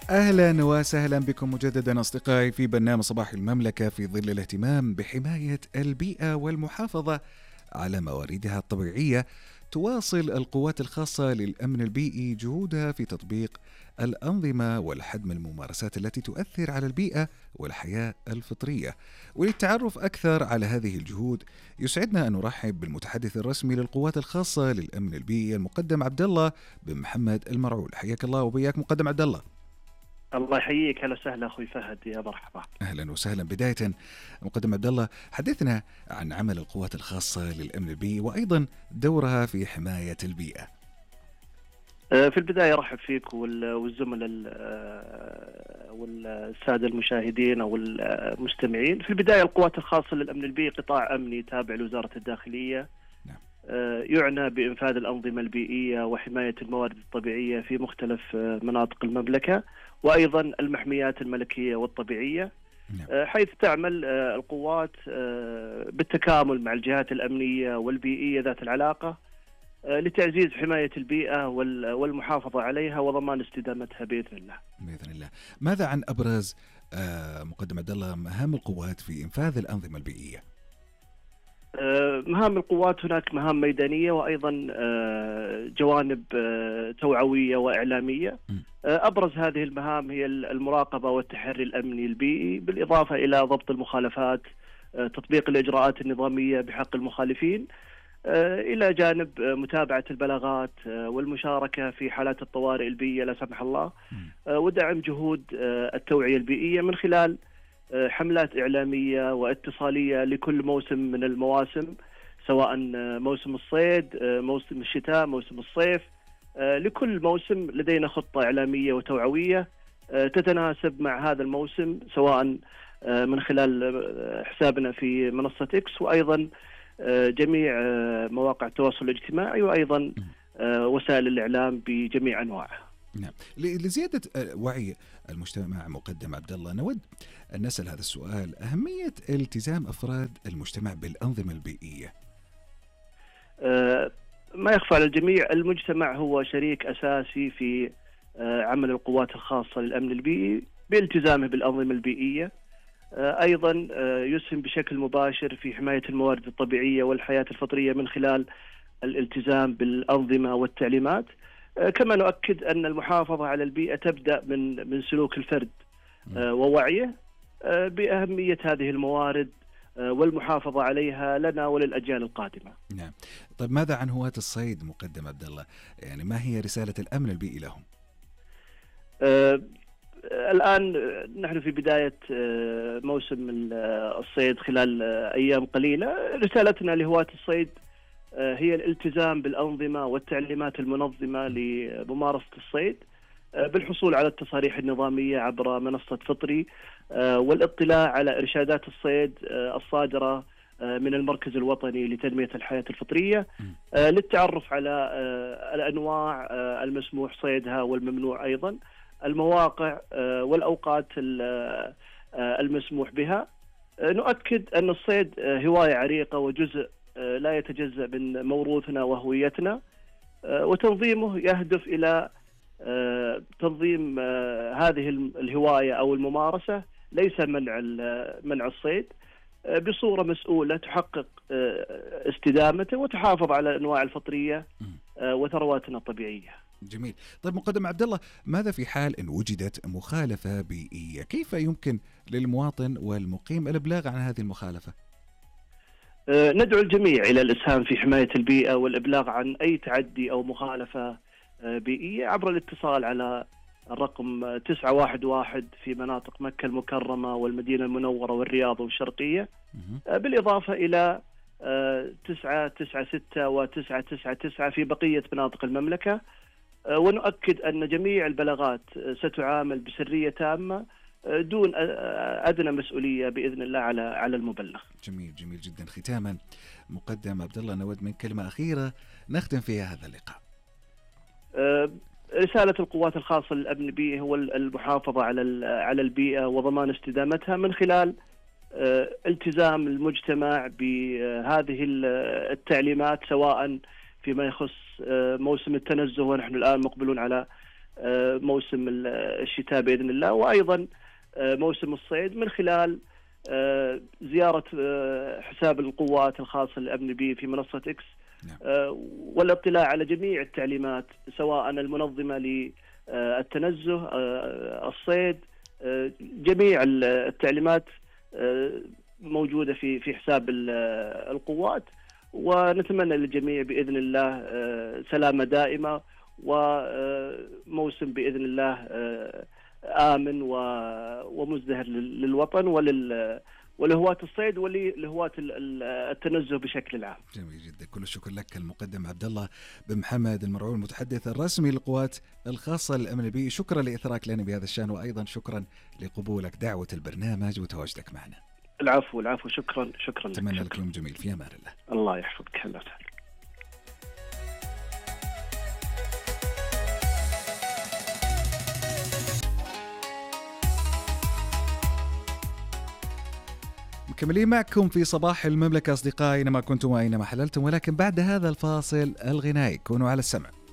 أهلا وسهلا بكم مجددا أصدقائي في برنامج صباح المملكة في ظل الاهتمام بحماية البيئة والمحافظة على مواردها الطبيعية. تواصل القوات الخاصة للأمن البيئي جهودها في تطبيق الأنظمة والحد من الممارسات التي تؤثر على البيئة والحياة الفطرية. وللتعرف أكثر على هذه الجهود يسعدنا أن نرحب بالمتحدث الرسمي للقوات الخاصة للأمن البيئي المقدم عبد الله بن محمد المرعول. حياك الله وبياك مقدم عبد الله. الله يحييك، هلا وسهلا اخوي فهد، يا مرحبا. اهلا وسهلا. بدايه مقدم عبد الله، حدثنا عن عمل القوات الخاصه للامن البيئي وايضا دورها في حمايه البيئه. في البدايه ارحب فيك والزملاء والساده المشاهدين او المستمعين. في البدايه القوات الخاصه للامن البيئي قطاع امني تابع لوزاره الداخليه. نعم. يعنى بانفاذ الانظمه البيئيه وحمايه الموارد الطبيعيه في مختلف مناطق المملكه، وايضا المحميات الملكيه والطبيعيه. نعم. حيث تعمل القوات بالتكامل مع الجهات الامنيه والبيئيه ذات العلاقه لتعزيز حمايه البيئه والمحافظه عليها وضمان استدامتها باذن الله. باذن الله. ماذا عن ابرز مقدم عبد الله مهام القوات في انفاذ الانظمه البيئيه؟ مهام القوات هناك مهام ميدانيه وايضا جوانب توعويه واعلاميه. ابرز هذه المهام هي المراقبه والتحري الامني البيئي، بالاضافه الى ضبط المخالفات، تطبيق الاجراءات النظاميه بحق المخالفين، إلى جانب متابعة البلاغات والمشاركة في حالات الطوارئ البيئية لا سمح الله، ودعم جهود التوعية البيئية من خلال حملات إعلامية واتصالية لكل موسم من المواسم، سواء موسم الصيد، موسم الشتاء، موسم الصيف. لكل موسم لدينا خطة إعلامية وتوعوية تتناسب مع هذا الموسم، سواء من خلال حسابنا في منصة إكس، وأيضا جميع مواقع التواصل الاجتماعي، وأيضا وسائل الإعلام بجميع أنواعها. نعم. لزيادة وعي المجتمع مقدم عبد الله، نود أن نسأل هذا السؤال: أهمية التزام أفراد المجتمع بالأنظمة البيئية. ما يخفى على الجميع، المجتمع هو شريك أساسي في عمل القوات الخاصة للأمن البيئي بالتزامه بالأنظمة البيئية. أيضا يسهم بشكل مباشر في حماية الموارد الطبيعية والحياة الفطرية من خلال الالتزام بالأنظمة والتعليمات. كما نؤكد أن المحافظة على البيئة تبدأ من سلوك الفرد ووعيه بأهمية هذه الموارد والمحافظة عليها لنا وللأجيال القادمة. نعم. طيب ماذا عن هواة الصيد مقدم عبد الله؟ يعني ما هي رسالة الأمن البيئي لهم؟ الآن نحن في بداية موسم الصيد خلال أيام قليلة. رسالتنا لهواة الصيد هي الالتزام بالأنظمة والتعليمات المنظمة لممارسة الصيد، بالحصول على التصاريح النظامية عبر منصة فطري، والاطلاع على إرشادات الصيد الصادرة من المركز الوطني لتنمية الحياة الفطرية، للتعرف على الأنواع المسموح صيدها والممنوع، أيضا المواقع والأوقات المسموح بها. نؤكد أن الصيد هواية عريقة وجزء لا يتجزأ من موروثنا وهويتنا، وتنظيمه يهدف إلى تنظيم هذه الهواية أو الممارسة، ليس منع الصيد، بصورة مسؤولة تحقق استدامته وتحافظ على الأنواع الفطرية وثرواتنا الطبيعية. جميل. طيب مقدم عبد الله، ماذا في حال ان وجدت مخالفة بيئية؟ كيف يمكن للمواطن والمقيم الابلاغ عن هذه المخالفة؟ ندعو الجميع الى الاسهام في حماية البيئة والابلاغ عن اي تعدي او مخالفة بيئية عبر الاتصال على الرقم 911 في مناطق مكة المكرمة والمدينة المنورة والرياض والشرقية، بالاضافة الى 996 و999 في بقية مناطق المملكة. ونؤكد أن جميع البلاغات ستعامل بسرية تامة دون أدنى مسؤولية بإذن الله على المبلغ. جميل، جميل جدا. ختاما مقدم عبد الله، نود من كلمة أخيرة نختم فيها هذا اللقاء. رسالة القوات الخاصة للأمن البيئي هو المحافظة على البيئة وضمان استدامتها من خلال التزام المجتمع بهذه التعليمات، سواء فيما يخص موسم التنزه، ونحن الآن مقبلون على موسم الشتاء بإذن الله، وأيضا موسم الصيد من خلال زيارة حساب القوات الخاصة للأمن البيئي في منصة إكس، والاطلاع على جميع التعليمات سواء المنظمة للتنزه، الصيد، جميع التعليمات موجودة في حساب القوات. ونتمنى للجميع بإذن الله سلامة دائمة، وموسم بإذن الله آمن ومزدهر للوطن ولهواة الصيد ولهواة التنزه بشكل عام. جميل جدا، كل الشكر لك المقدم عبد الله بن محمد المرعون، المتحدث الرسمي للقوات الخاصة للأمن البيئي. شكرا لإثراك لنا بهذا الشأن، وأيضا شكرا لقبولك دعوة البرنامج وتواجدك معنا. العفو، شكرا لك. أتمنى لك يوم جميل، في أمان الله. الله يحفظك. الله تعالى. مكملين معكم في صباح المملكة أصدقائي، أينما كنتم وأينما حللتم، ولكن بعد هذا الفاصل الغنائي كونوا على السمع.